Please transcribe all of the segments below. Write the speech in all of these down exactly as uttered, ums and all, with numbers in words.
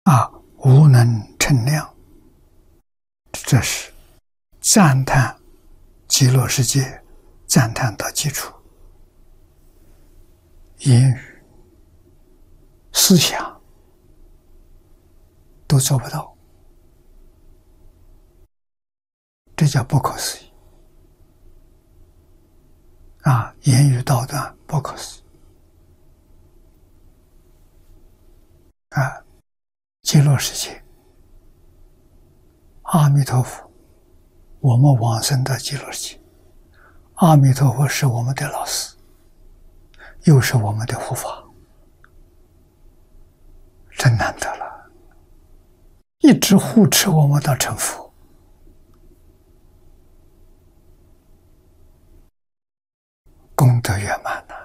啊，无能称量，这是赞叹极乐世界，赞叹到基础。言语、思想都做不到，这叫不可思议啊！言语道断不可思议啊！极乐世界，阿弥陀佛，我们往生到极乐世界，阿弥陀佛是我们的老师，又是我们的护法，真难得了，一直护持我们到成佛，功德圆满了。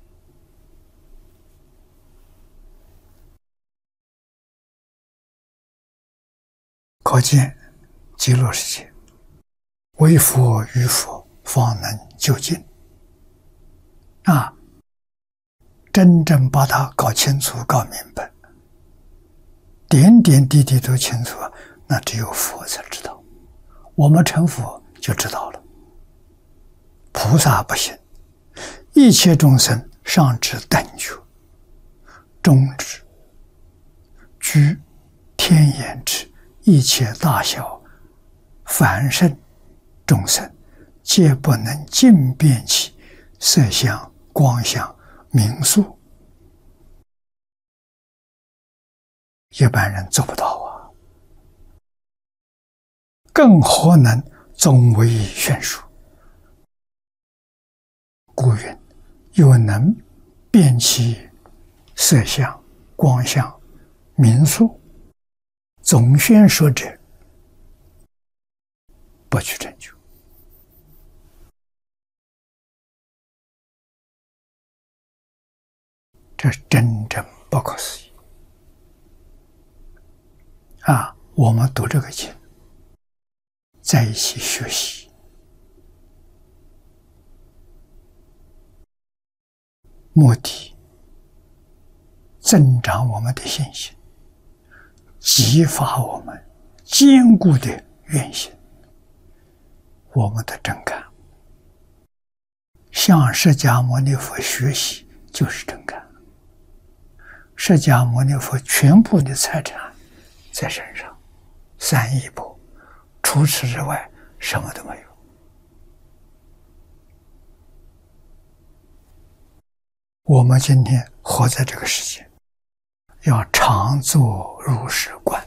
可见极乐世界，唯佛与佛方能究竟啊！真正把它搞清楚、搞明白，点点滴滴都清楚，那只有佛才知道。我们成佛就知道了。菩萨不行，一切众生上至等觉，中至居天眼之一切大小凡圣众生，皆不能尽辨其色相、光相、名数，一般人做不到啊，更何能总为宣说？故云：有能辨其色相、光相、名数，总宣说者，不取成就。这是真正不可思议啊！我们读这个经，在一起学习，目的增长我们的信心，激发我们坚固的愿心，我们的真感。向释迦牟尼佛学习就是真感。释迦牟尼佛全部的财产在身上，三亿钵，除此之外什么都没有。我们今天活在这个世界，要常作如是观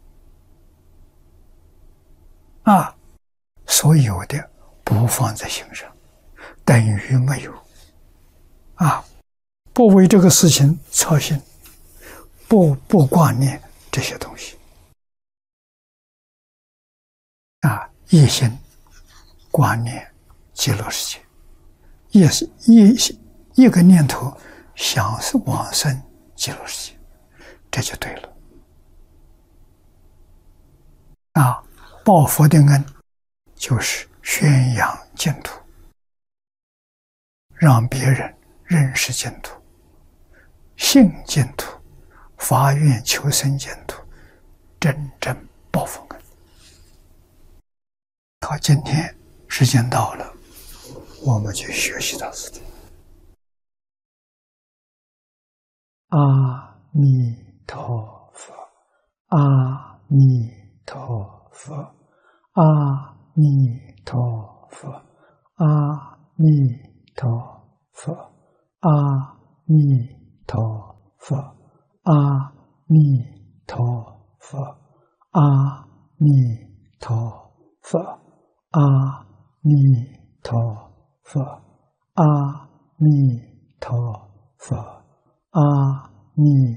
啊，所有的不放在心上，等于没有啊，不为这个事情操心，不不挂念这些东西啊，一心挂念极乐世界，也是一一个念头想往生极乐世界，这就对了啊！报佛的恩就是宣扬净土，让别人认识净土，信净土，发愿求生净土，真正报佛恩。好，今天时间到了，我们就学习到此地。阿弥陀佛，阿弥陀佛，阿弥陀佛，阿弥陀佛，阿弥陀佛，阿弥陀佛，阿弥陀佛，阿弥陀佛，阿弥陀佛，阿弥